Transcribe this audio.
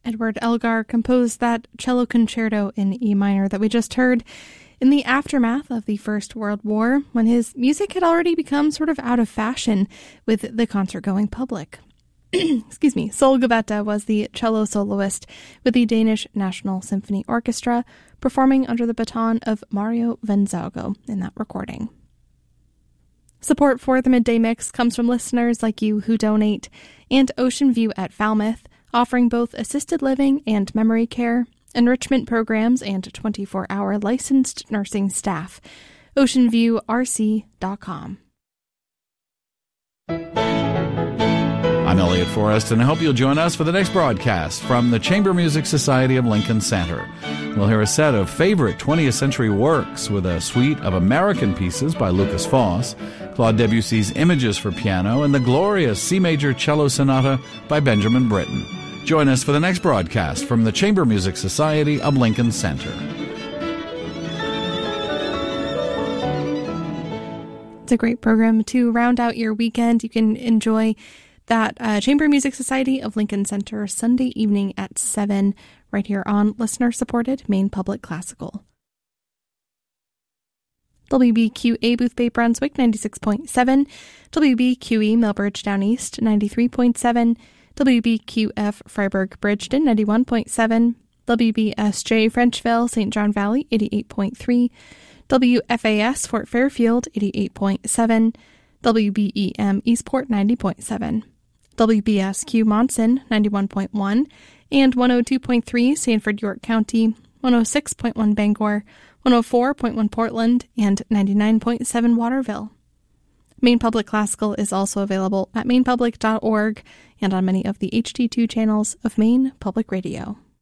Edward Elgar composed that cello concerto in E minor that we just heard in the aftermath of the First World War, when his music had already become sort of out of fashion with the concert-going public. Excuse me. Sol Gavetta was the cello soloist with the Danish National Symphony Orchestra, performing under the baton of Mario Venzago in that recording. Support for the Midday Mix comes from listeners like you who donate, and Ocean View at Falmouth, offering both assisted living and memory care, enrichment programs, and 24-hour licensed nursing staff. OceanViewRC.com. I'm Elliot Forrest, and I hope you'll join us for the next broadcast from the Chamber Music Society of Lincoln Center. We'll hear a set of favorite 20th century works with a suite of American pieces by Lucas Foss, Claude Debussy's Images for Piano, and the glorious C Major Cello Sonata by Benjamin Britten. Join us for the next broadcast from the Chamber Music Society of Lincoln Center. It's a great program to round out your weekend. You can enjoy that Chamber Music Society of Lincoln Center Sunday evening at 7 right here on listener-supported Maine Public Classical. WBQA Boothbay Brunswick 96.7, WBQE Millbridge Down East 93.7, WBQF Freiburg Bridgeton 91.7, WBSJ Frenchville St. John Valley 88.3, WFAS Fort Fairfield 88.7, WBEM Eastport 90.7, WBSQ Monson 91.1, and 102.3 Sanford York County, 106.1 Bangor, 104.1 Portland, and 99.7 Waterville. Maine Public Classical is also available at mainepublic.org and on many of the HD2 channels of Maine Public Radio.